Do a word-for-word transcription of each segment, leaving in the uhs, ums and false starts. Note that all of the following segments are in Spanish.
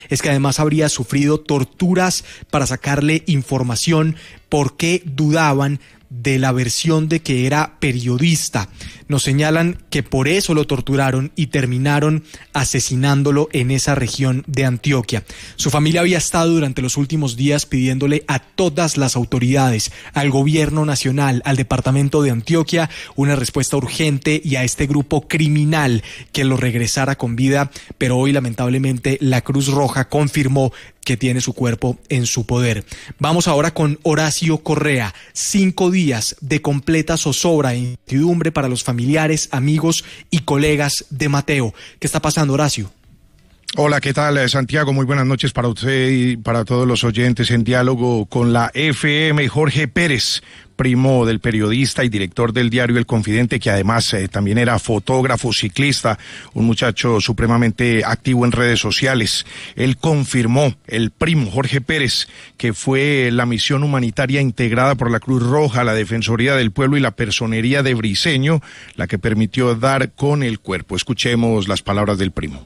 es que además habría sufrido torturas para sacarle información porque dudaban de la versión de que era periodista. Nos señalan que por eso lo torturaron y terminaron asesinándolo en esa región de Antioquia. Su familia había estado durante los últimos días pidiéndole a todas las autoridades, al gobierno nacional, al departamento de Antioquia, una respuesta urgente y a este grupo criminal que lo regresara con vida, pero hoy lamentablemente la Cruz Roja confirmó que tiene su cuerpo en su poder. Vamos ahora con Horacio Correa. Cinco días de completa zozobra e incertidumbre para los familiares, amigos y colegas de Mateo. ¿Qué está pasando, Horacio? Hola, ¿qué tal, Santiago? Muy buenas noches para usted y para todos los oyentes. En diálogo con la F M, Jorge Pérez, primo del periodista y director del diario El Confidente, que además eh, también era fotógrafo, ciclista, un muchacho supremamente activo en redes sociales. Él confirmó, el primo Jorge Pérez, que fue la misión humanitaria integrada por la Cruz Roja, la Defensoría del Pueblo y la Personería de Briceño la que permitió dar con el cuerpo. Escuchemos las palabras del primo.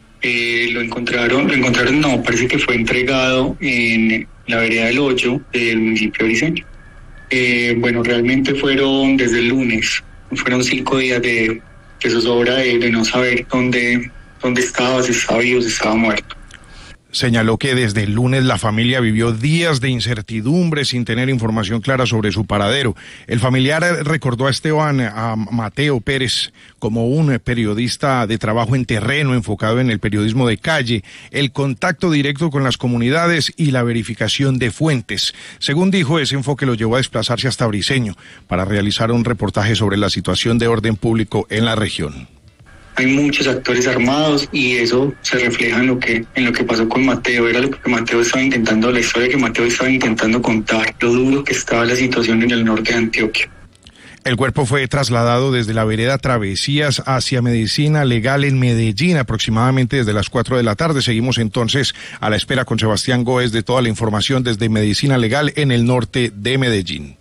Eh, lo encontraron, lo encontraron, no, parece que fue entregado en la vereda del Hoyo del municipio de Briceño. Eh, bueno, realmente fueron desde el lunes, fueron cinco días de, de zozobra de, de no saber dónde, dónde estaba, si estaba vivo, si estaba muerto. Señaló que desde el lunes la familia vivió días de incertidumbre sin tener información clara sobre su paradero. El familiar recordó a Esteban, a Mateo Pérez, como un periodista de trabajo en terreno, enfocado en el periodismo de calle, el contacto directo con las comunidades y la verificación de fuentes. Según dijo, ese enfoque lo llevó a desplazarse hasta Briceño para realizar un reportaje sobre la situación de orden público en la región. Hay muchos actores armados y eso se refleja en lo que en lo que pasó con Mateo. Era lo que Mateo estaba intentando, la historia que Mateo estaba intentando contar, lo duro que estaba la situación en el norte de Antioquia. El cuerpo fue trasladado desde la vereda Travesías hacia Medicina Legal en Medellín, aproximadamente desde las cuatro de la tarde. Seguimos entonces a la espera con Sebastián Góez de toda la información desde Medicina Legal en el norte de Medellín.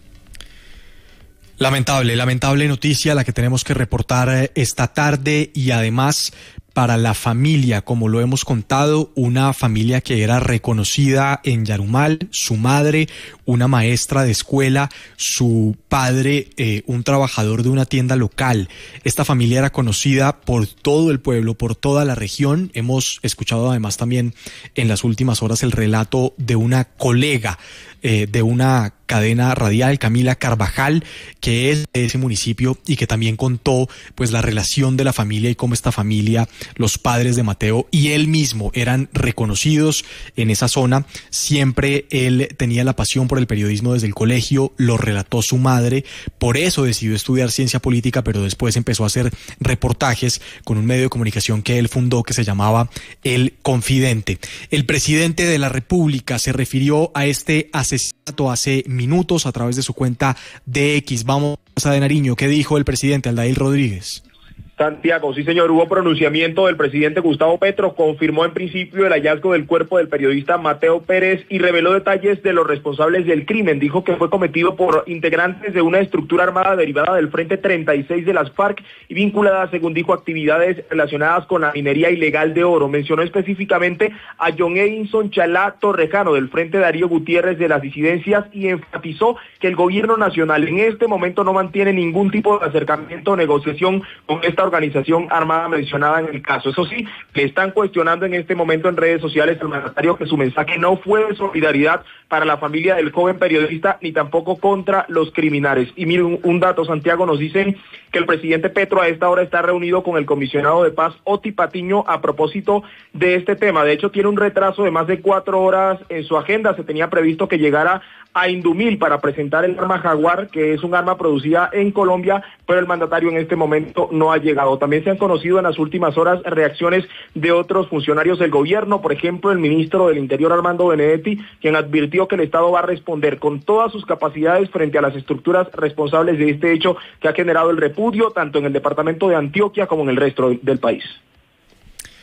Lamentable, lamentable noticia la que tenemos que reportar esta tarde y además para la familia, como lo hemos contado, una familia que era reconocida en Yarumal, su madre, una maestra de escuela, su padre, eh, un trabajador de una tienda local. Esta familia era conocida por todo el pueblo, por toda la región. Hemos escuchado además también en las últimas horas el relato de una colega eh, de una cadena radial, Camila Carvajal, que es de ese municipio y que también contó pues la relación de la familia y cómo esta familia, los padres de Mateo y él mismo eran reconocidos en esa zona. Siempre él tenía la pasión por el periodismo desde el colegio, lo relató su madre, por eso decidió estudiar ciencia política, pero después empezó a hacer reportajes con un medio de comunicación que él fundó que se llamaba El Confidente. El presidente de la República se refirió a este asesinato hace minutos a través de su cuenta de X. Vamos a de Nariño. ¿Qué dijo el presidente Aldair Rodríguez? Santiago, sí señor, hubo pronunciamiento del presidente Gustavo Petro, confirmó en principio el hallazgo del cuerpo del periodista Mateo Pérez y reveló detalles de los responsables del crimen. Dijo que fue cometido por integrantes de una estructura armada derivada del Frente treinta y seis de las FARC y vinculada, según dijo, a actividades relacionadas con la minería ilegal de oro. Mencionó específicamente a John Edinson Chalá Torrejano del Frente Darío Gutiérrez de las disidencias y enfatizó que el gobierno nacional en este momento no mantiene ningún tipo de acercamiento o negociación con esta organización armada mencionada en el caso. Eso sí, le están cuestionando en este momento en redes sociales al mandatario que su mensaje no fue de solidaridad para la familia del joven periodista ni tampoco contra los criminales. Y miren, un, un dato, Santiago, nos dicen que el presidente Petro a esta hora está reunido con el comisionado de paz Oti Patiño a propósito de este tema. De hecho, tiene un retraso de más de cuatro horas en su agenda. Se tenía previsto que llegara a Indumil para presentar el arma Jaguar, que es un arma producida en Colombia, pero el mandatario en este momento no ha llegado. También se han conocido en las últimas horas reacciones de otros funcionarios del gobierno, por ejemplo, el ministro del Interior, Armando Benedetti, quien advirtió que el Estado va a responder con todas sus capacidades frente a las estructuras responsables de este hecho que ha generado el repudio tanto en el departamento de Antioquia como en el resto del país.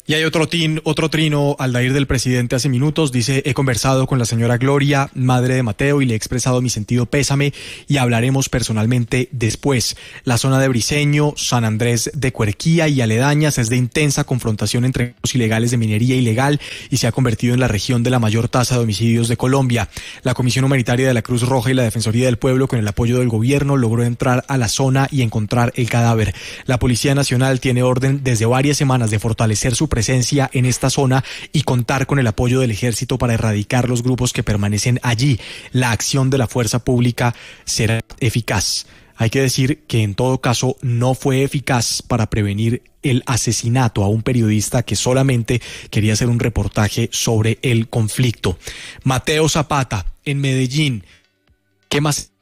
Y hay otro, tin, otro trino, Aldair, del presidente hace minutos. Dice: he conversado con la señora Gloria, madre de Mateo, y le he expresado mi sentido pésame y hablaremos personalmente después. La zona de Briceño, San Andrés de Cuerquía y aledañas es de intensa confrontación entre grupos ilegales de minería ilegal y se ha convertido en la región de la mayor tasa de homicidios de Colombia. La Comisión Humanitaria de la Cruz Roja y la Defensoría del Pueblo, con el apoyo del gobierno, logró entrar a la zona y encontrar el cadáver. La Policía Nacional tiene orden desde varias semanas de fortalecer su presencia presencia en esta zona y contar con el apoyo del ejército para erradicar los grupos que permanecen allí. La acción de la fuerza pública será eficaz. Hay que decir que en todo caso no fue eficaz para prevenir el asesinato a un periodista que solamente quería hacer un reportaje sobre el conflicto. Mateo Zapata, en Medellín. ¿Qué más?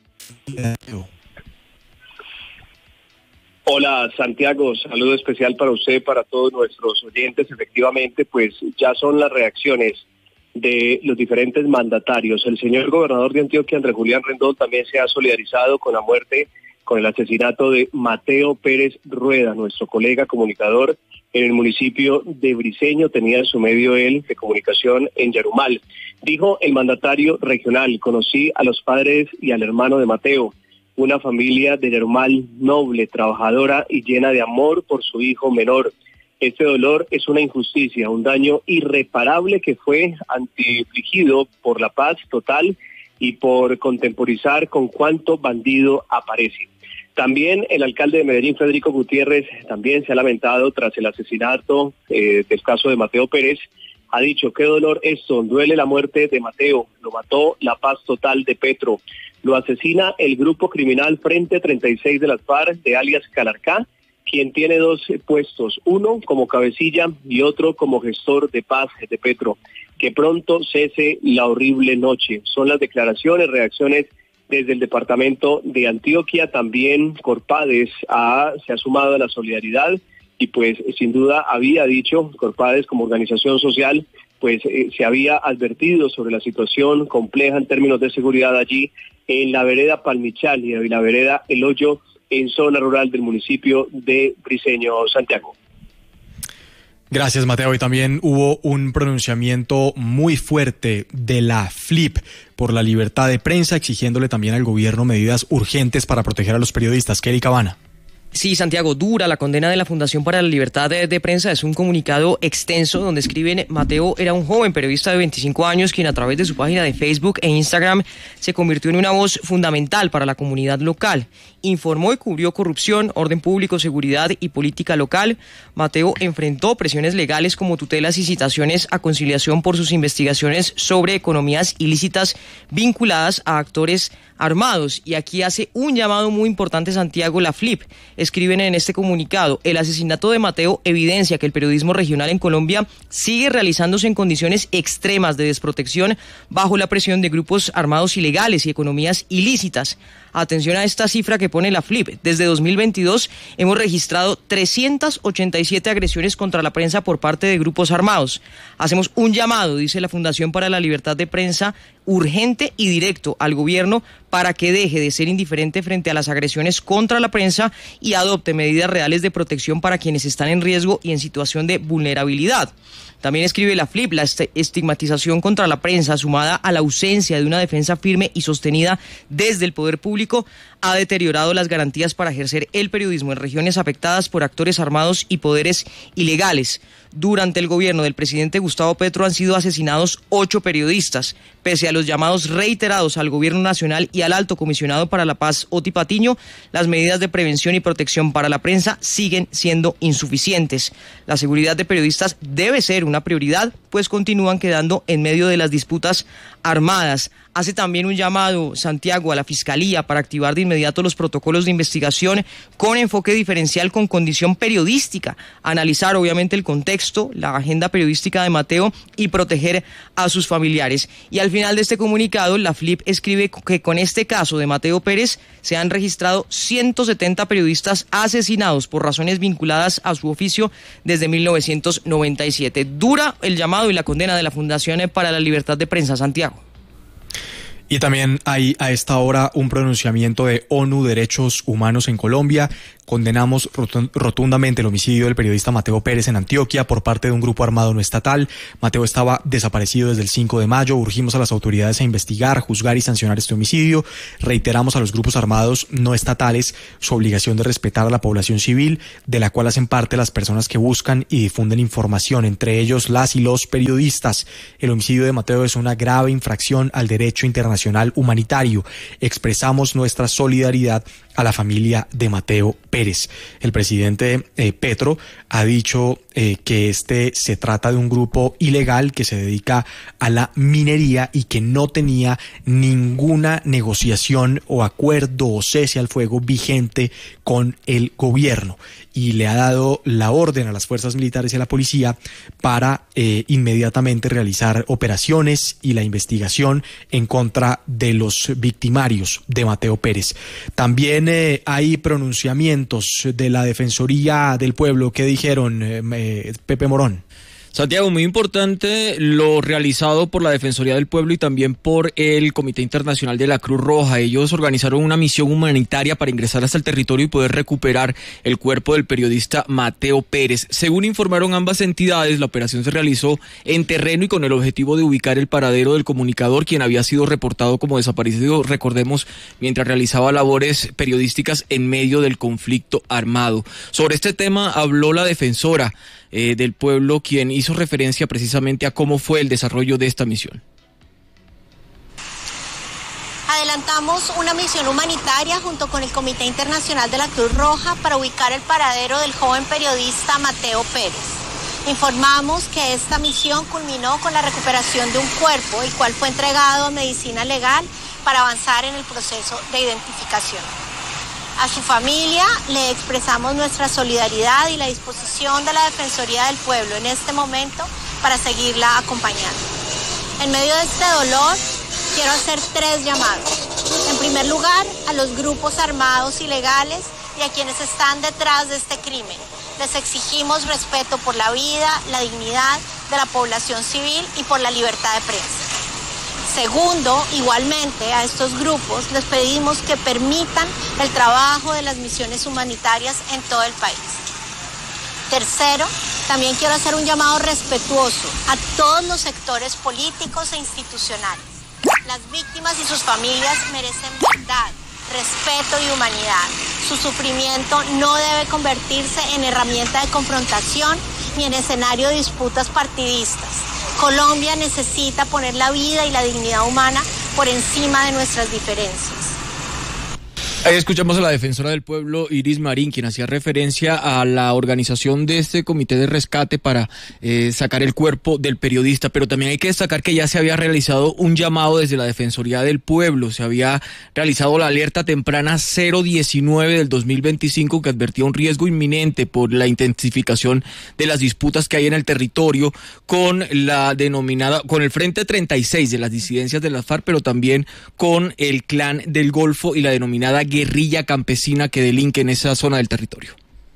Hola Santiago, saludo especial para usted, para todos nuestros oyentes. Efectivamente, pues ya son las reacciones de los diferentes mandatarios. El señor gobernador de Antioquia, Andrés Julián Rendón, también se ha solidarizado con la muerte, con el asesinato de Mateo Pérez Rueda, nuestro colega comunicador en el municipio de Briceño. Tenía en su medio él de comunicación en Yarumal. Dijo el mandatario regional: conocí a los padres y al hermano de Mateo, una familia de Yarumal noble, trabajadora y llena de amor por su hijo menor. Este dolor es una injusticia, un daño irreparable que fue infligido por la paz total y por contemporizar con cuánto bandido aparece. También el alcalde de Medellín, Federico Gutiérrez, también se ha lamentado tras el asesinato eh, del caso de Mateo Pérez. Ha dicho: qué dolor esto, duele la muerte de Mateo, lo mató la paz total de Petro. Lo asesina el grupo criminal Frente treinta y seis de las FARC, de alias Calarcá, quien tiene dos puestos, uno como cabecilla y otro como gestor de paz de Petro. Que pronto cese la horrible noche. Son las declaraciones, reacciones desde el departamento de Antioquia. También Corpades ha, se ha sumado a la solidaridad y pues sin duda había dicho, Corpades como organización social, pues eh, se había advertido sobre la situación compleja en términos de seguridad allí en la vereda Palmichal y la vereda El Hoyo, en zona rural del municipio de Briceño, Santiago. Gracias, Mateo. Y también hubo un pronunciamiento muy fuerte de la F L I P por la libertad de prensa, exigiéndole también al gobierno medidas urgentes para proteger a los periodistas. Kelly Cabana. Sí, Santiago, dura la condena de la Fundación para la Libertad de, de Prensa. Es un comunicado extenso donde escriben: Mateo era un joven periodista de veinticinco años quien a través de su página de Facebook e Instagram se convirtió en una voz fundamental para la comunidad local. Informó y cubrió corrupción, orden público, seguridad y política local. Mateo enfrentó presiones legales como tutelas y citaciones a conciliación por sus investigaciones sobre economías ilícitas vinculadas a actores armados. Y aquí hace un llamado muy importante, Santiago, la F L I P. Escriben en este comunicado: el asesinato de Mateo evidencia que el periodismo regional en Colombia sigue realizándose en condiciones extremas de desprotección bajo la presión de grupos armados ilegales y economías ilícitas. Atención a esta cifra que pone la F L I P. Desde dos mil veintidós hemos registrado trescientas ochenta y siete agresiones contra la prensa por parte de grupos armados. Hacemos un llamado, dice la Fundación para la Libertad de Prensa, urgente y directo al gobierno para que deje de ser indiferente frente a las agresiones contra la prensa y adopte medidas reales de protección para quienes están en riesgo y en situación de vulnerabilidad. También escribe la F L I P: la estigmatización contra la prensa, sumada a la ausencia de una defensa firme y sostenida desde el poder público, ha deteriorado las garantías para ejercer el periodismo en regiones afectadas por actores armados y poderes ilegales. Durante el gobierno del presidente Gustavo Petro han sido asesinados ocho periodistas. Pese a los llamados reiterados al gobierno nacional y al alto comisionado para la paz, Oti Patiño, las medidas de prevención y protección para la prensa siguen siendo insuficientes. La seguridad de periodistas debe ser una prioridad, pues continúan quedando en medio de las disputas armadas. Hace también un llamado, Santiago, a la Fiscalía para activar de inmediato los protocolos de investigación con enfoque diferencial con condición periodística, analizar obviamente el contexto, la agenda periodística de Mateo y proteger a sus familiares. Y al final de este comunicado, la F L I P escribe que con este caso de Mateo Pérez se han registrado ciento setenta periodistas asesinados por razones vinculadas a su oficio desde mil novecientos noventa y siete. Dura el llamado y la condena de la Fundación para la Libertad de Prensa, Santiago. Y también hay a esta hora un pronunciamiento de ONU Derechos Humanos en Colombia condenamos rotundamente el homicidio del periodista Mateo Pérez en Antioquia por parte de un grupo armado no estatal. Mateo estaba desaparecido desde el cinco de mayo. Urgimos a las autoridades a investigar, juzgar y sancionar este homicidio. Reiteramos a los grupos armados no estatales su obligación de respetar a la población civil, de la cual hacen parte las personas que buscan y difunden información, entre ellos las y los periodistas. El homicidio de Mateo es una grave infracción al derecho internacional humanitario. Expresamos nuestra solidaridad a la familia de Mateo Pérez. El presidente eh, Petro ha dicho eh, que este se trata de un grupo ilegal que se dedica a la minería y que no tenía ninguna negociación o acuerdo o cese al fuego vigente con el gobierno, y le ha dado la orden a las fuerzas militares y a la policía para eh, inmediatamente realizar operaciones y la investigación en contra de los victimarios de Mateo Pérez. También eh, hay pronunciamientos de la Defensoría del Pueblo. ¿Qué dijeron, eh, eh, Pepe Morón? Santiago, muy importante lo realizado por la Defensoría del Pueblo y también por el Comité Internacional de la Cruz Roja. Ellos organizaron una misión humanitaria para ingresar hasta el territorio y poder recuperar el cuerpo del periodista Mateo Pérez. Según informaron ambas entidades, la operación se realizó en terreno y con el objetivo de ubicar el paradero del comunicador, quien había sido reportado como desaparecido, recordemos, mientras realizaba labores periodísticas en medio del conflicto armado. Sobre este tema habló la defensora Eh, del pueblo, quien hizo referencia precisamente a cómo fue el desarrollo de esta misión. Adelantamos una misión humanitaria junto con el Comité Internacional de la Cruz Roja para ubicar el paradero del joven periodista Mateo Pérez. Informamos que esta misión culminó con la recuperación de un cuerpo, el cual fue entregado a medicina legal para avanzar en el proceso de identificación. A su familia le expresamos nuestra solidaridad y la disposición de la Defensoría del Pueblo en este momento para seguirla acompañando. En medio de este dolor, quiero hacer tres llamados. En primer lugar, a los grupos armados ilegales y a quienes están detrás de este crimen. Les exigimos respeto por la vida, la dignidad de la población civil y por la libertad de prensa. Segundo, igualmente a estos grupos les pedimos que permitan el trabajo de las misiones humanitarias en todo el país. Tercero, también quiero hacer un llamado respetuoso a todos los sectores políticos e institucionales. Las víctimas y sus familias merecen verdad, respeto y humanidad. Su sufrimiento no debe convertirse en herramienta de confrontación ni en escenario de disputas partidistas. Colombia necesita poner la vida y la dignidad humana por encima de nuestras diferencias. Ahí escuchamos a la defensora del pueblo, Iris Marín, quien hacía referencia a la organización de este comité de rescate para eh, sacar el cuerpo del periodista, pero también hay que destacar que ya se había realizado un llamado desde la Defensoría del Pueblo, se había realizado la alerta temprana cero diecinueve del dos mil veinticinco que advertía un riesgo inminente por la intensificación de las disputas que hay en el territorio con la denominada, con el Frente treinta y seis de las disidencias de las FARC, pero también con el Clan del Golfo y la denominada guerrilla campesina que delinque en esa zona del territorio.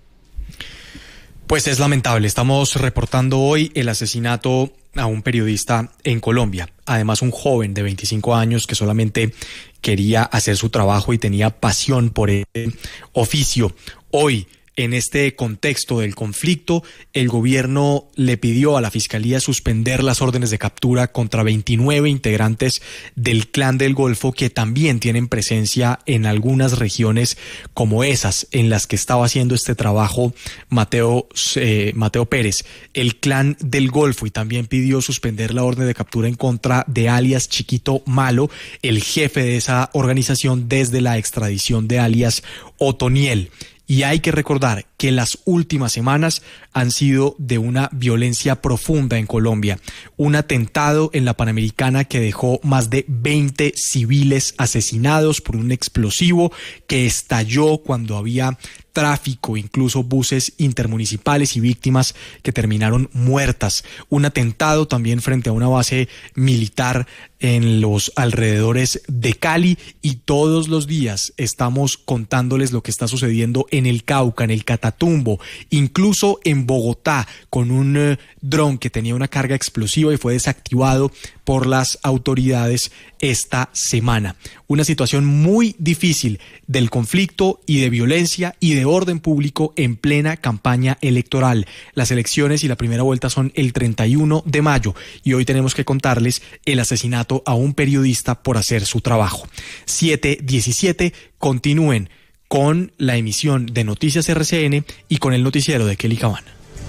Pues es lamentable, estamos reportando hoy el asesinato a un periodista en Colombia, además un joven de veinticinco años que solamente quería hacer su trabajo y tenía pasión por el oficio. Hoy, en este contexto del conflicto, el gobierno le pidió a la Fiscalía suspender las órdenes de captura contra veintinueve integrantes del Clan del Golfo que también tienen presencia en algunas regiones como esas en las que estaba haciendo este trabajo Mateo, eh, Mateo Pérez. El Clan del Golfo y también pidió suspender la orden de captura en contra de alias Chiquito Malo, el jefe de esa organización desde la extradición de alias Otoniel. Y hay que recordar que las últimas semanas han sido de una violencia profunda en Colombia. Un atentado en la Panamericana que dejó más de veinte civiles asesinados por un explosivo que estalló cuando había tráfico, incluso buses intermunicipales y víctimas que terminaron muertas. Un atentado también frente a una base militar en los alrededores de Cali, y todos los días estamos contándoles lo que está sucediendo en el Cauca, en el Catatumbo, Catatumbo, incluso en Bogotá, con un eh, dron que tenía una carga explosiva y fue desactivado por las autoridades esta semana. Una situación muy difícil del conflicto y de violencia y de orden público en plena campaña electoral. Las elecciones y la primera vuelta son el treinta y uno de mayo y hoy tenemos que contarles el asesinato a un periodista por hacer su trabajo. siete diecisiete, continúen con la emisión de Noticias R C N y con el noticiero de Kelly Cabana.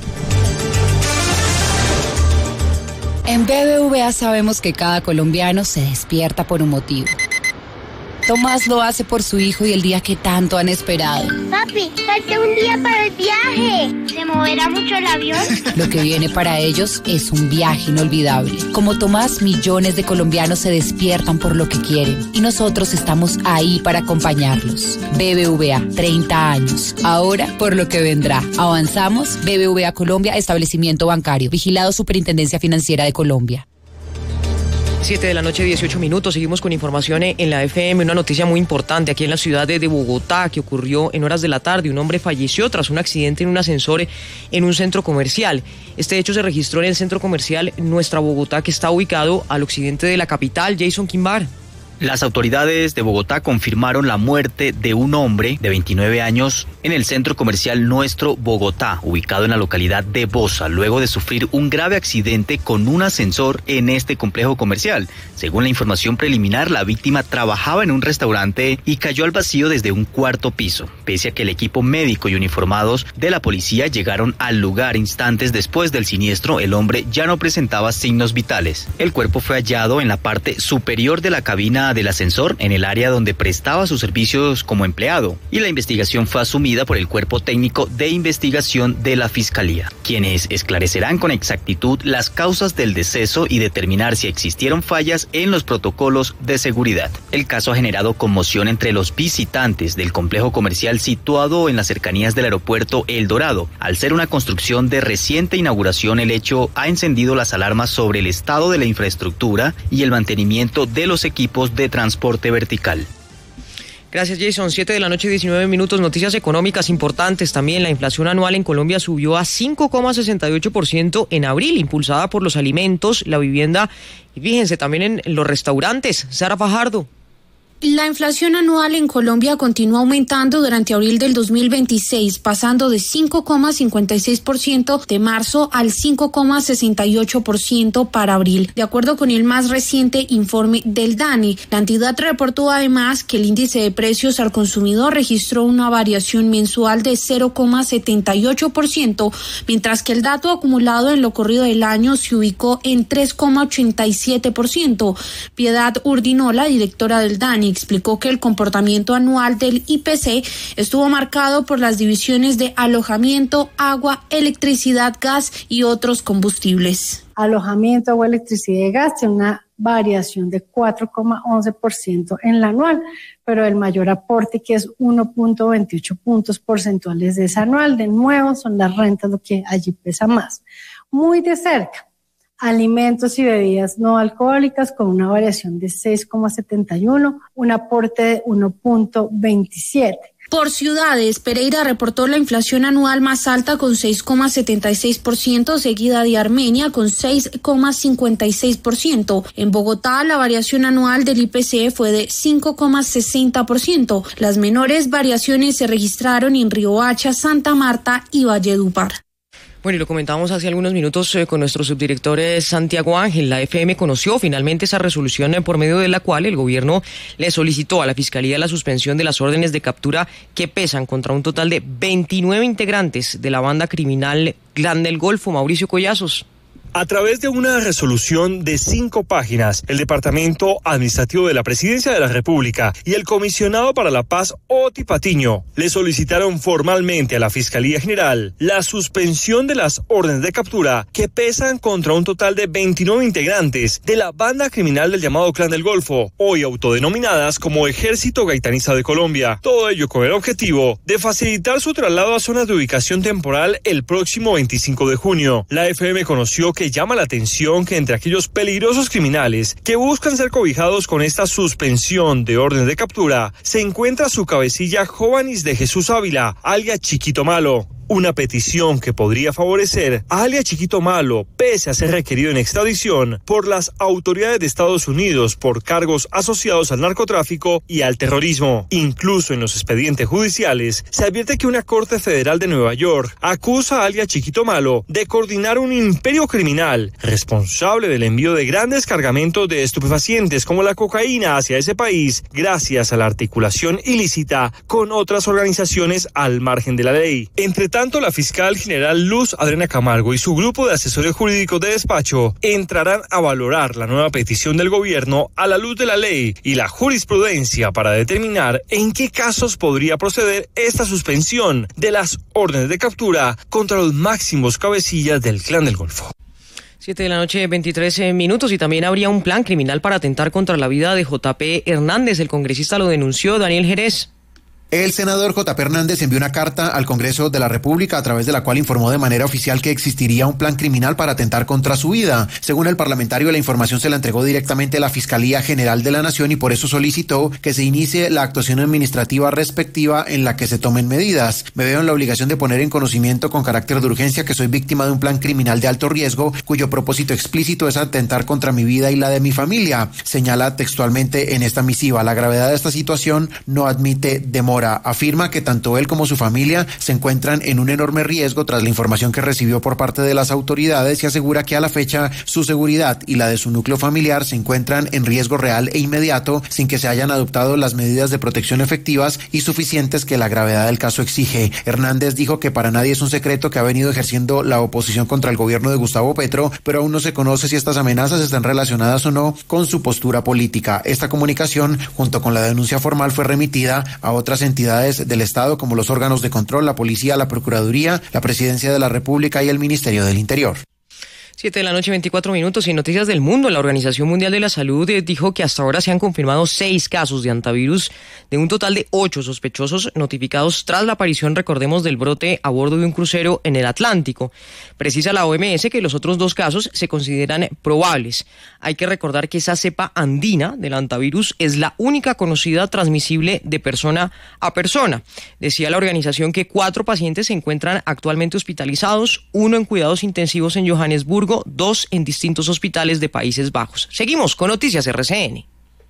En B B V A sabemos que cada colombiano se despierta por un motivo. Tomás lo hace por su hijo y el día que tanto han esperado. Papi, falta un día para el viaje. ¿Se moverá mucho el avión? Lo que viene para ellos es un viaje inolvidable. Como Tomás, millones de colombianos se despiertan por lo que quieren y nosotros estamos ahí para acompañarlos. B B V A, treinta años. Ahora, por lo que vendrá. Avanzamos. B B V A Colombia, establecimiento bancario. Vigilado Superintendencia Financiera de Colombia. siete de la noche, dieciocho minutos. Seguimos con información en la F M. Una noticia muy importante aquí en la ciudad de Bogotá que ocurrió en horas de la tarde. Un hombre falleció tras un accidente en un ascensor en un centro comercial. Este hecho se registró en el centro comercial Nuestra Bogotá, que está ubicado al occidente de la capital. Jason Quimbar. Las autoridades de Bogotá confirmaron la muerte de un hombre de veintinueve años en el centro comercial Nuestro Bogotá, ubicado en la localidad de Bosa, luego de sufrir un grave accidente con un ascensor en este complejo comercial. Según la información preliminar, la víctima trabajaba en un restaurante y cayó al vacío desde un cuarto piso. Pese a que el equipo médico y uniformados de la policía llegaron al lugar instantes después del siniestro, el hombre ya no presentaba signos vitales. El cuerpo fue hallado en la parte superior de la cabina del ascensor, en el área donde prestaba sus servicios como empleado, y la investigación fue asumida por el Cuerpo Técnico de Investigación de la Fiscalía, quienes esclarecerán con exactitud las causas del deceso y determinar si existieron fallas en los protocolos de seguridad. El caso ha generado conmoción entre los visitantes del complejo comercial situado en las cercanías del aeropuerto El Dorado. Al ser una construcción de reciente inauguración, el hecho ha encendido las alarmas sobre el estado de la infraestructura y el mantenimiento de los equipos de transporte vertical. Gracias, Jason. siete de la noche, diecinueve minutos. Noticias económicas importantes también. La inflación anual en Colombia subió a cinco coma sesenta y ocho por ciento en abril, impulsada por los alimentos, la vivienda y fíjense también en los restaurantes. Sara Fajardo. La inflación anual en Colombia continuó aumentando durante abril del dos mil veintiséis, pasando de cinco coma cincuenta y seis por ciento de marzo al cinco coma sesenta y ocho por ciento para abril. De acuerdo con el más reciente informe del DANE, la entidad reportó además que el índice de precios al consumidor registró una variación mensual de cero coma setenta y ocho por ciento, mientras que el dato acumulado en lo corrido del año se ubicó en tres coma ochenta y siete por ciento. Piedad Urdinola, directora del DANE, explicó que el comportamiento anual del I P C estuvo marcado por las divisiones de alojamiento, agua, electricidad, gas y otros combustibles. Alojamiento, agua, electricidad y gas tiene una variación de cuatro coma once por ciento en la anual, pero el mayor aporte, que es uno punto veintiocho puntos porcentuales de esa anual, de nuevo son las rentas lo que allí pesa más. Muy de cerca, alimentos y bebidas no alcohólicas con una variación de seis coma setenta y uno, un aporte de uno punto veintisiete. Por ciudades, Pereira reportó la inflación anual más alta con seis coma setenta y seis por ciento, seguida de Armenia con seis coma cincuenta y seis por ciento. En Bogotá, la variación anual del I P C fue de cinco coma sesenta por ciento. Las menores variaciones se registraron en Riohacha, Santa Marta y Valledupar. Bueno, y lo comentábamos hace algunos minutos eh, con nuestro subdirector eh, Santiago Ángel. La F M conoció finalmente esa resolución eh, por medio de la cual el gobierno le solicitó a la Fiscalía la suspensión de las órdenes de captura que pesan contra un total de veintinueve integrantes de la banda criminal Clan del Golfo. Mauricio Collazos. A través de una resolución de cinco páginas, el Departamento Administrativo de la Presidencia de la República y el Comisionado para la Paz, Oti Patiño, le solicitaron formalmente a la Fiscalía General la suspensión de las órdenes de captura que pesan contra un total de veintinueve integrantes de la banda criminal del llamado Clan del Golfo, hoy autodenominadas como Ejército Gaitanista de Colombia. Todo ello con el objetivo de facilitar su traslado a zonas de ubicación temporal el próximo veinticinco de junio. La F M conoció que que llama la atención que entre aquellos peligrosos criminales que buscan ser cobijados con esta suspensión de orden de captura se encuentra su cabecilla Jovanis de Jesús Ávila, alias Chiquito Malo. Una petición que podría favorecer a alias Chiquito Malo, pese a ser requerido en extradición por las autoridades de Estados Unidos por cargos asociados al narcotráfico y al terrorismo. Incluso en los expedientes judiciales se advierte que una corte federal de Nueva York acusa a alias Chiquito Malo de coordinar un imperio criminal responsable del envío de grandes cargamentos de estupefacientes como la cocaína hacia ese país, gracias a la articulación ilícita con otras organizaciones al margen de la ley. Entre tanto, la fiscal general Luz Adriana Camargo y su grupo de asesores jurídicos de despacho entrarán a valorar la nueva petición del gobierno a la luz de la ley y la jurisprudencia para determinar en qué casos podría proceder esta suspensión de las órdenes de captura contra los máximos cabecillas del Clan del Golfo. Siete de la noche, veintitrés minutos, y también habría un plan criminal para atentar contra la vida de J P Hernández. El congresista lo denunció. Daniel Jerez. El senador J P Hernández envió una carta al Congreso de la República a través de la cual informó de manera oficial que existiría un plan criminal para atentar contra su vida. Según el parlamentario, la información se la entregó directamente a la Fiscalía General de la Nación y por eso solicitó que se inicie la actuación administrativa respectiva en la que se tomen medidas. Me veo en la obligación de poner en conocimiento con carácter de urgencia que soy víctima de un plan criminal de alto riesgo cuyo propósito explícito es atentar contra mi vida y la de mi familia. Señala textualmente en esta misiva: la gravedad de esta situación no admite demora. Afirma que tanto él como su familia se encuentran en un enorme riesgo tras la información que recibió por parte de las autoridades y asegura que a la fecha su seguridad y la de su núcleo familiar se encuentran en riesgo real e inmediato sin que se hayan adoptado las medidas de protección efectivas y suficientes que la gravedad del caso exige. Hernández dijo que para nadie es un secreto que ha venido ejerciendo la oposición contra el gobierno de Gustavo Petro, pero aún no se conoce si estas amenazas están relacionadas o no con su postura política. Esta comunicación, junto con la denuncia formal, fue remitida a otras entidades entidades del Estado como los órganos de control, la Policía, la Procuraduría, la Presidencia de la República y el Ministerio del Interior. Siete de la noche, veinticuatro minutos, y noticias del mundo. La Organización Mundial de la Salud eh, dijo que hasta ahora se han confirmado seis casos de hantavirus de un total de ocho sospechosos notificados tras la aparición, recordemos, del brote a bordo de un crucero en el Atlántico. Precisa la O M S que los otros dos casos se consideran probables. Hay que recordar que esa cepa andina del hantavirus es la única conocida transmisible de persona a persona. Decía la organización que cuatro pacientes se encuentran actualmente hospitalizados, uno en cuidados intensivos en Johannesburgo, dos en distintos hospitales de Países Bajos. Seguimos con Noticias R C N.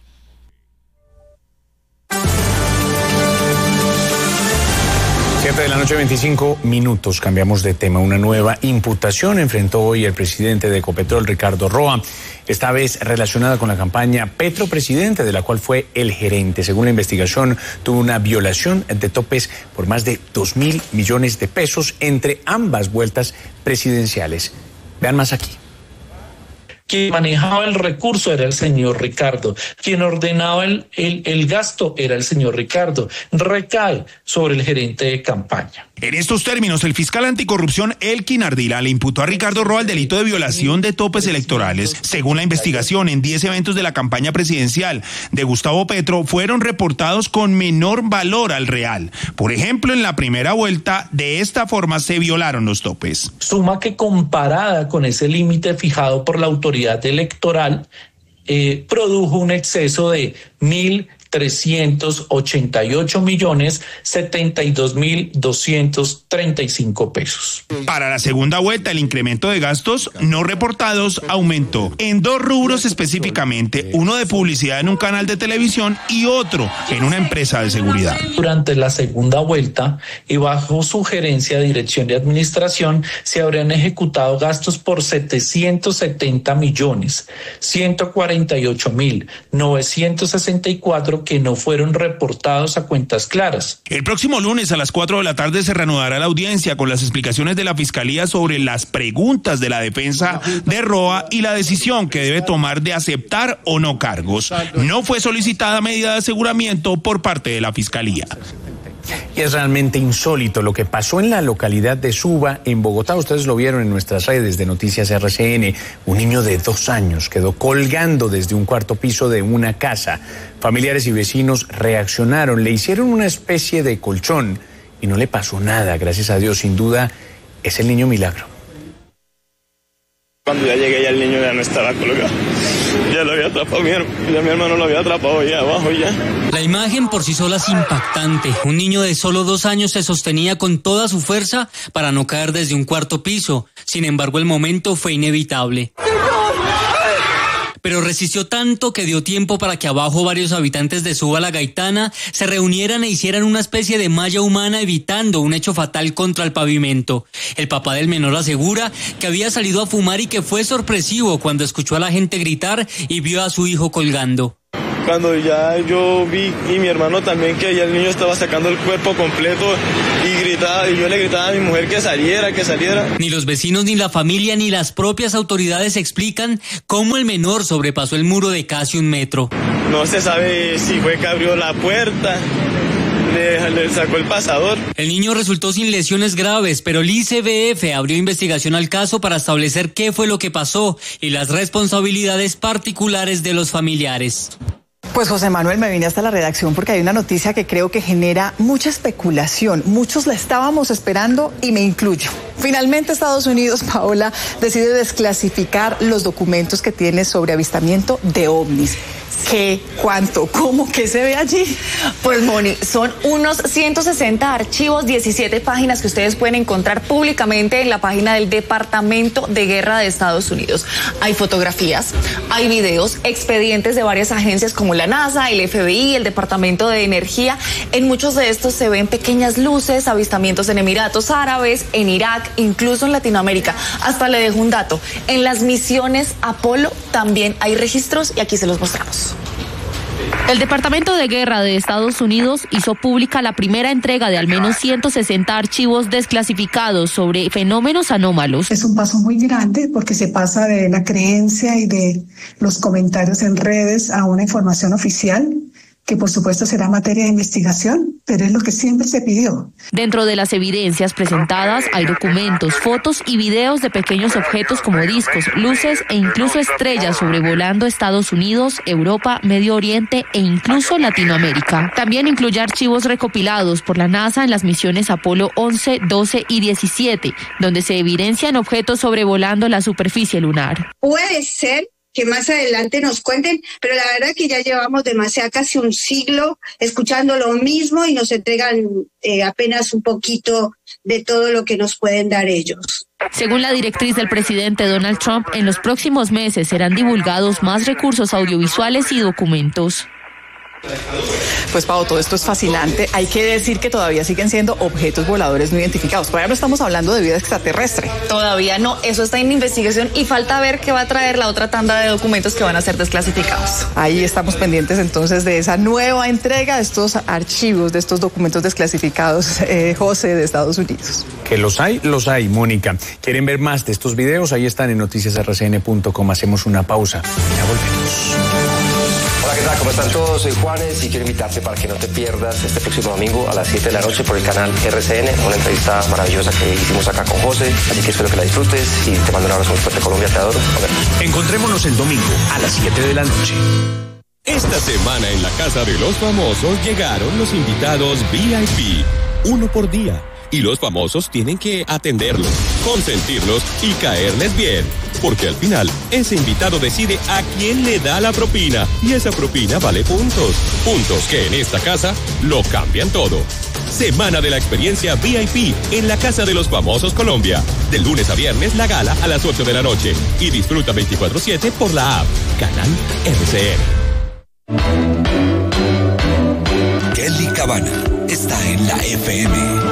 Siete de la noche, veinticinco minutos. Cambiamos de tema. Una nueva imputación enfrentó hoy el presidente de Ecopetrol, Ricardo Roa, esta vez relacionada con la campaña Petro Presidente, de la cual fue el gerente. Según la investigación, tuvo una violación de topes por más de dos mil millones de pesos entre ambas vueltas presidenciales. Vean más aquí. Quien manejaba el recurso era el señor Ricardo. Quien ordenaba el, el, el gasto era el señor Ricardo. Recae sobre el gerente de campaña. En estos términos, el fiscal anticorrupción Elkin Ardila le imputó a Ricardo Roa el delito de violación de topes electorales. Según la investigación, en diez eventos de la campaña presidencial de Gustavo Petro fueron reportados con menor valor al real. Por ejemplo, en la primera vuelta, de esta forma se violaron los topes. Suma que comparada con ese límite fijado por la autoridad electoral, eh, produjo un exceso de mil trescientos ochenta y ocho millones setenta y dos mil doscientos treinta y cinco pesos. Para la segunda vuelta, el incremento de gastos no reportados aumentó en dos rubros específicamente, uno de publicidad en un canal de televisión y otro en una empresa de seguridad. Durante la segunda vuelta y bajo sugerencia de dirección de administración se habrían ejecutado gastos por setecientos setenta millones ciento cuarenta y ocho mil novecientos sesenta y cuatro que no fueron reportados a cuentas claras. El próximo lunes a las cuatro de la tarde se reanudará la audiencia con las explicaciones de la Fiscalía sobre las preguntas de la defensa de Roa y la decisión que debe tomar de aceptar o no cargos. No fue solicitada medida de aseguramiento por parte de la Fiscalía. Y es realmente insólito lo que pasó en la localidad de Suba, en Bogotá. Ustedes lo vieron en nuestras redes de Noticias R C N. Un niño de dos años quedó colgando desde un cuarto piso de una casa. Familiares y vecinos reaccionaron, le hicieron una especie de colchón y no le pasó nada, gracias a Dios. Sin duda, es el niño milagro. Cuando ya llegué ya el niño ya no estaba colgado, ya lo había atrapado mi hermano, ya mi hermano lo había atrapado allá abajo ya. La imagen por sí sola es impactante. Un niño de solo dos años se sostenía con toda su fuerza para no caer desde un cuarto piso. Sin embargo, el momento fue inevitable. Pero resistió tanto que dio tiempo para que abajo varios habitantes de Suba la Gaitana se reunieran e hicieran una especie de malla humana evitando un hecho fatal contra el pavimento. El papá del menor asegura que había salido a fumar y que fue sorpresivo cuando escuchó a la gente gritar y vio a su hijo colgando. Cuando ya yo vi y mi hermano también que ya el niño estaba sacando el cuerpo completo y gritaba, y yo le gritaba a mi mujer que saliera, que saliera. Ni los vecinos, ni la familia, ni las propias autoridades explican cómo el menor sobrepasó el muro de casi un metro. No se sabe si fue que abrió la puerta, le, le sacó el pasador. El niño resultó sin lesiones graves, pero el I C B F abrió investigación al caso para establecer qué fue lo que pasó y las responsabilidades particulares de los familiares. Pues José Manuel, me vine hasta la redacción porque hay una noticia que creo que genera mucha especulación. Muchos la estábamos esperando y me incluyo. Finalmente Estados Unidos, Paola, decide desclasificar los documentos que tiene sobre avistamiento de ovnis. ¿Qué? ¿Cuánto? ¿Cómo? ¿Qué se ve allí? Pues Moni, son unos ciento sesenta archivos, diecisiete páginas que ustedes pueden encontrar públicamente en la página del Departamento de Guerra de Estados Unidos. Hay fotografías, hay videos, expedientes de varias agencias como la NASA, el F B I, el Departamento de Energía. En muchos de estos se ven pequeñas luces, avistamientos en Emiratos Árabes, en Irak, incluso en Latinoamérica. Hasta le dejo un dato. En las misiones Apolo también hay registros y aquí se los mostramos. El Departamento de Guerra de Estados Unidos hizo pública la primera entrega de al menos ciento sesenta archivos desclasificados sobre fenómenos anómalos. Es un paso muy grande porque se pasa de la creencia y de los comentarios en redes a una información oficial, que por supuesto será materia de investigación, pero es lo que siempre se pidió. Dentro de las evidencias presentadas hay documentos, fotos y videos de pequeños objetos como discos, luces e incluso estrellas sobrevolando Estados Unidos, Europa, Medio Oriente e incluso Latinoamérica. También incluye archivos recopilados por la NASA en las misiones Apolo once, doce y diecisiete, donde se evidencian objetos sobrevolando la superficie lunar. Puede ser que más adelante nos cuenten, pero la verdad que ya llevamos demasiado, casi un siglo, escuchando lo mismo y nos entregan eh, apenas un poquito de todo lo que nos pueden dar ellos. Según la directriz del presidente Donald Trump, en los próximos meses serán divulgados más recursos audiovisuales y documentos. Pues Pau, todo esto es fascinante. Hay que decir que todavía siguen siendo objetos voladores no identificados. Todavía no estamos hablando de vida extraterrestre. Todavía no, eso está en investigación y falta ver qué va a traer la otra tanda de documentos que van a ser desclasificados. Ahí estamos pendientes entonces de esa nueva entrega de estos archivos, de estos documentos desclasificados, eh, José, de Estados Unidos. Que los hay, los hay, Mónica. ¿Quieren ver más de estos videos? Ahí están en noticias r c n punto com. Hacemos una pausa. Ya volvemos. Hola, ¿qué tal? ¿Cómo están todos? Soy Juanes y quiero invitarte para que no te pierdas este próximo domingo a las siete de la noche por el canal R C N, una entrevista maravillosa que hicimos acá con José, así que espero que la disfrutes y te mando un abrazo muy fuerte, Colombia, te adoro. Encontrémonos el domingo a las siete de la noche. Esta semana en la Casa de los Famosos llegaron los invitados V I P, uno por día. Y los famosos tienen que atenderlos, consentirlos y caerles bien. Porque al final, ese invitado decide a quién le da la propina. Y esa propina vale puntos. Puntos que en esta casa lo cambian todo. Semana de la experiencia V I P en la Casa de los Famosos Colombia. De lunes a viernes, la gala a las ocho de la noche. Y disfruta veinticuatro siete por la app. Canal R C N. Kelly Cabana está en la F M.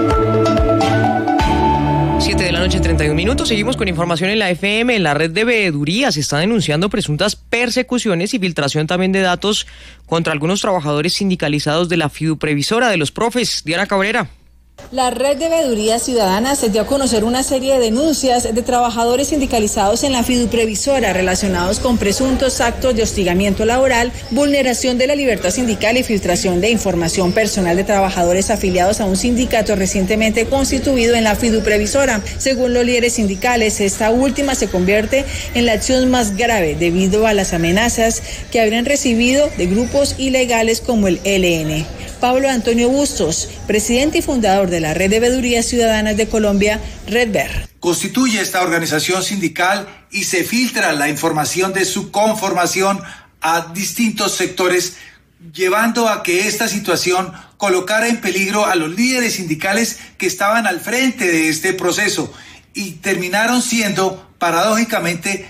siete de la noche, treinta y un minutos. Seguimos con información en la F M. En la red de veeduría se están denunciando presuntas persecuciones y filtración también de datos contra algunos trabajadores sindicalizados de la Fiduprevisora de los Profes. Diana Cabrera. La Red de Veeduría Ciudadana se dio a conocer una serie de denuncias de trabajadores sindicalizados en la Fiduprevisora relacionados con presuntos actos de hostigamiento laboral, vulneración de la libertad sindical y filtración de información personal de trabajadores afiliados a un sindicato recientemente constituido en la Fiduprevisora. Según los líderes sindicales, esta última se convierte en la acción más grave debido a las amenazas que habrían recibido de grupos ilegales como el E L N. Pablo Antonio Bustos, presidente y fundador de la Red de Veedurías Ciudadanas de Colombia, RedVer. Constituye esta organización sindical y se filtra la información de su conformación a distintos sectores, llevando a que esta situación colocara en peligro a los líderes sindicales que estaban al frente de este proceso y terminaron siendo, paradójicamente,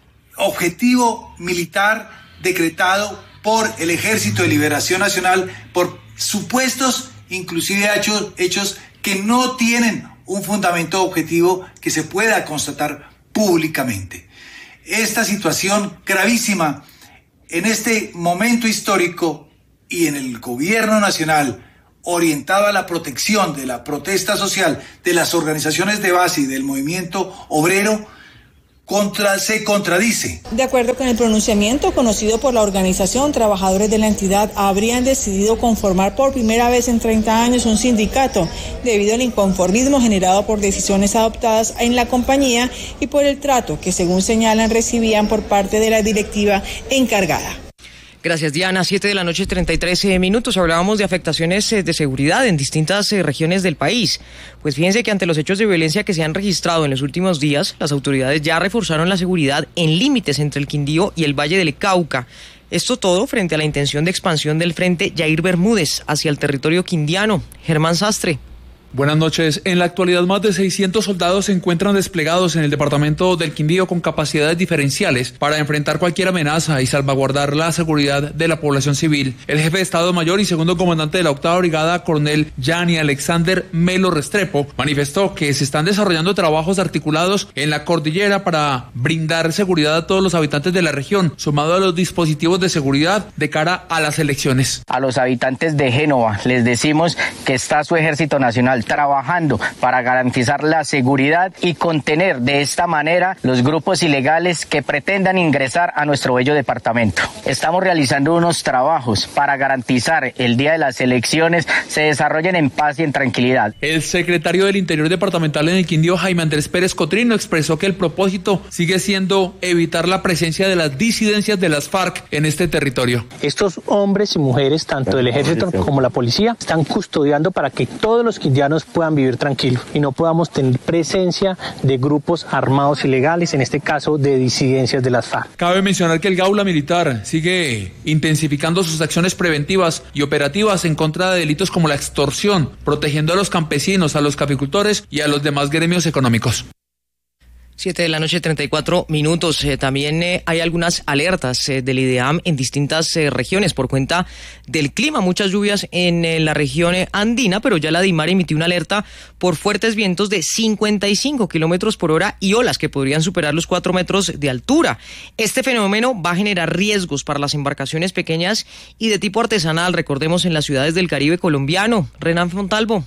objetivo militar decretado por el Ejército de Liberación Nacional por supuestos, inclusive hechos, hechos que no tienen un fundamento objetivo que se pueda constatar públicamente. Esta situación gravísima en este momento histórico y en el gobierno nacional orientado a la protección de la protesta social de las organizaciones de base y del movimiento obrero Contra, se contradice. De acuerdo con el pronunciamiento conocido por la organización, trabajadores de la entidad habrían decidido conformar por primera vez en treinta años un sindicato debido al inconformismo generado por decisiones adoptadas en la compañía y por el trato que, según señalan, recibían por parte de la directiva encargada. Gracias, Diana. Siete de la noche, treinta y tres minutos. Hablábamos de afectaciones de seguridad en distintas regiones del país. Pues fíjense que ante los hechos de violencia que se han registrado en los últimos días, las autoridades ya reforzaron la seguridad en límites entre el Quindío y el Valle del Cauca. Esto todo frente a la intención de expansión del Frente Yair Bermúdez hacia el territorio quindiano. Germán Sastre. Buenas noches. En la actualidad, más de seiscientos soldados se encuentran desplegados en el departamento del Quindío con capacidades diferenciales para enfrentar cualquier amenaza y salvaguardar la seguridad de la población civil. El jefe de Estado Mayor y segundo comandante de la octava brigada, coronel Yanni Alexander Melo Restrepo, manifestó que se están desarrollando trabajos articulados en la cordillera para brindar seguridad a todos los habitantes de la región, sumado a los dispositivos de seguridad de cara a las elecciones. A los habitantes de Génova les decimos que está su Ejército Nacional trabajando para garantizar la seguridad y contener de esta manera los grupos ilegales que pretendan ingresar a nuestro bello departamento. Estamos realizando unos trabajos para garantizar el día de las elecciones se desarrollen en paz y en tranquilidad. El secretario del Interior Departamental en el Quindío, Jaime Andrés Pérez Cotrino, expresó que el propósito sigue siendo evitar la presencia de las disidencias de las FARC en este territorio. Estos hombres y mujeres, tanto del ejército como la policía, están custodiando para que todos los quindianos puedan vivir tranquilos y no podamos tener presencia de grupos armados ilegales, en este caso de disidencias de las FARC. Cabe mencionar que el Gaula Militar sigue intensificando sus acciones preventivas y operativas en contra de delitos como la extorsión, protegiendo a los campesinos, a los caficultores y a los demás gremios económicos. Siete de la noche, treinta y cuatro minutos. Eh, también eh, hay algunas alertas eh, del IDEAM en distintas eh, regiones por cuenta del clima. Muchas lluvias en eh, la región eh, andina, pero ya la DIMAR emitió una alerta por fuertes vientos de cincuenta y cinco kilómetros por hora y olas que podrían superar los cuatro metros de altura. Este fenómeno va a generar riesgos para las embarcaciones pequeñas y de tipo artesanal, recordemos, en las ciudades del Caribe colombiano. Renan Fontalvo.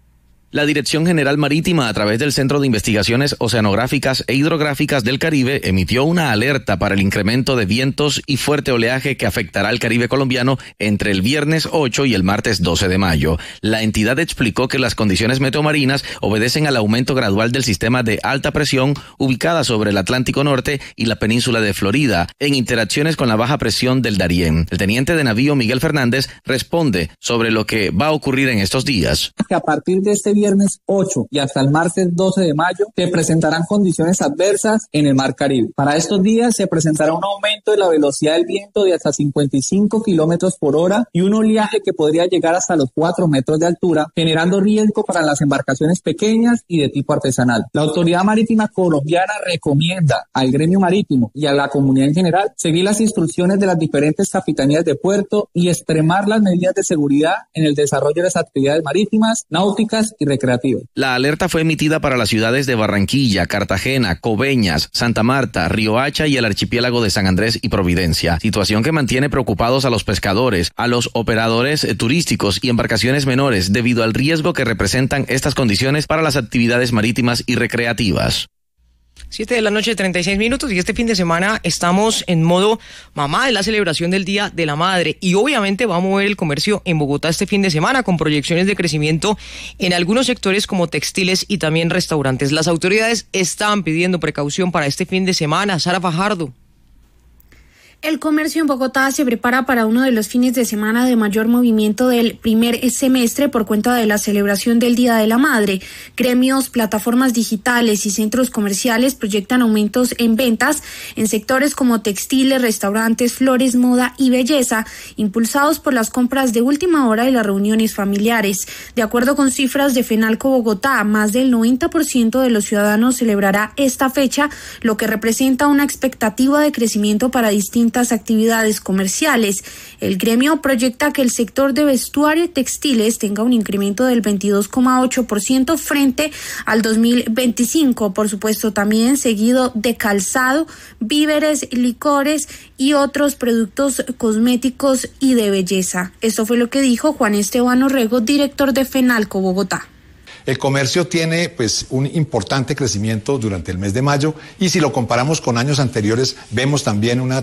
La Dirección General Marítima, a través del Centro de Investigaciones Oceanográficas e Hidrográficas del Caribe, emitió una alerta para el incremento de vientos y fuerte oleaje que afectará al Caribe colombiano entre el viernes ocho y el martes doce de mayo. La entidad explicó que las condiciones meteomarinas obedecen al aumento gradual del sistema de alta presión ubicada sobre el Atlántico Norte y la península de Florida, en interacciones con la baja presión del Darién. El teniente de navío Miguel Fernández responde sobre lo que va a ocurrir en estos días. A partir de este viernes ocho y hasta el martes doce de mayo se presentarán condiciones adversas en el Mar Caribe. Para estos días se presentará un aumento de la velocidad del viento de hasta cincuenta y cinco kilómetros por hora y un oleaje que podría llegar hasta los cuatro metros de altura, generando riesgo para las embarcaciones pequeñas y de tipo artesanal. La Autoridad Marítima Colombiana recomienda al gremio marítimo y a la comunidad en general seguir las instrucciones de las diferentes capitanías de puerto y extremar las medidas de seguridad en el desarrollo de las actividades marítimas, náuticas y recreativas. La alerta fue emitida para las ciudades de Barranquilla, Cartagena, Coveñas, Santa Marta, Riohacha y el archipiélago de San Andrés y Providencia, situación que mantiene preocupados a los pescadores, a los operadores turísticos y embarcaciones menores debido al riesgo que representan estas condiciones para las actividades marítimas y recreativas. Siete de la noche, treinta y seis minutos, y este fin de semana estamos en modo mamá, es la celebración del Día de la Madre, y obviamente va a mover el comercio en Bogotá este fin de semana con proyecciones de crecimiento en algunos sectores como textiles y también restaurantes. Las autoridades están pidiendo precaución para este fin de semana. Sara Fajardo. El comercio en Bogotá se prepara para uno de los fines de semana de mayor movimiento del primer semestre por cuenta de la celebración del Día de la Madre. Gremios, plataformas digitales y centros comerciales proyectan aumentos en ventas en sectores como textiles, restaurantes, flores, moda y belleza, impulsados por las compras de última hora y las reuniones familiares. De acuerdo con cifras de Fenalco Bogotá, más del noventa por ciento de los ciudadanos celebrará esta fecha, lo que representa una expectativa de crecimiento para distintas actividades comerciales. El gremio proyecta que el sector de vestuario y textiles tenga un incremento del veintidós coma ocho por ciento frente al dos mil veinticinco, por supuesto también seguido de calzado, víveres, licores y otros productos cosméticos y de belleza. Esto fue lo que dijo Juan Esteban Orrego, director de Fenalco Bogotá. El comercio tiene pues un importante crecimiento durante el mes de mayo y si lo comparamos con años anteriores vemos también una